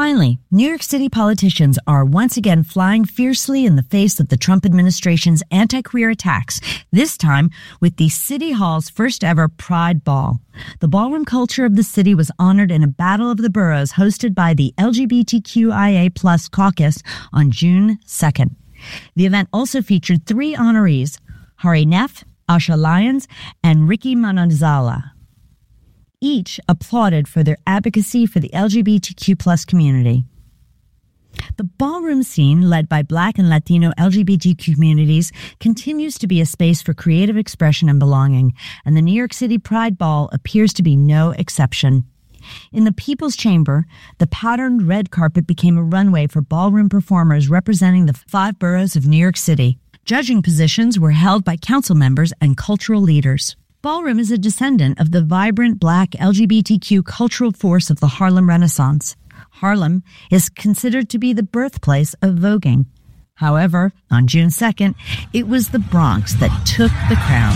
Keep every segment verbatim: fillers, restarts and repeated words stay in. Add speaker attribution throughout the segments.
Speaker 1: finally, New York City politicians are once again flying fiercely in the face of the Trump administration's anti-queer attacks, this time with the City Hall's first ever Pride Ball. The ballroom culture of the city was honored in a Battle of the Boroughs hosted by the L G B T Q I A plus caucus on June second. The event also featured three honorees, Hari Nef, Asha Lyons, and Ricky Manonzala. Each applauded for their advocacy for the L G B T Q plus community. The ballroom scene, led by Black and Latino L G B T Q communities, continues to be a space for creative expression and belonging, and the New York City Pride Ball appears to be no exception. In the People's Chamber, the patterned red carpet became a runway for ballroom performers representing the five boroughs of New York City. Judging positions were held by council members and cultural leaders. Ballroom is a descendant of the vibrant Black L G B T Q cultural force of the Harlem Renaissance. Harlem is considered to be the birthplace of voguing. However, on June second, it was the Bronx that took the crown.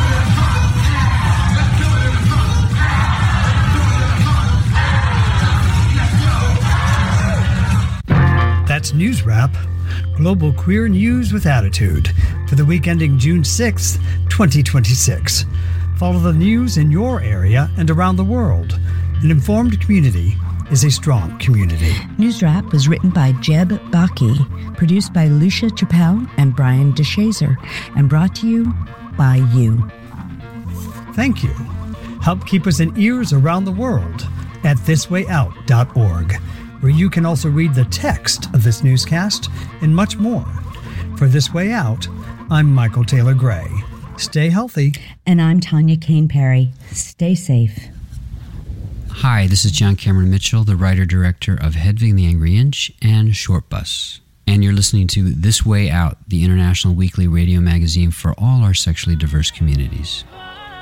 Speaker 2: That's News Wrap, global queer news with attitude, for the week ending June sixth, twenty twenty-six. Follow the news in your area and around the world. An informed community is a strong community.
Speaker 1: News Wrap was written by Jeb Baki, produced by Lucia Chappelle and Brian DeShazer, and brought to you by you.
Speaker 2: Thank you. Help keep us in ears around the world at this way out dot org, where you can also read the text of this newscast and much more. For This Way Out, I'm Michael Taylor Gray. Stay healthy.
Speaker 1: And I'm Tanya Kane Perry. Stay safe.
Speaker 3: Hi, this is John Cameron Mitchell, the writer-director of Hedwig and the Angry Inch and Short Bus. And you're listening to This Way Out, the international weekly radio magazine for all our sexually diverse communities.